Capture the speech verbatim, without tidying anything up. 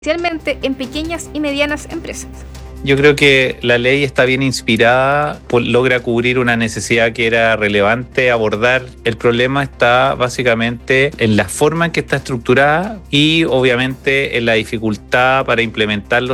especialmente en pequeñas y medianas empresas. Yo creo que la ley está bien inspirada, pues logra cubrir una necesidad que era relevante abordar. El problema está básicamente en la forma en que está estructurada y obviamente en la dificultad para implementarlo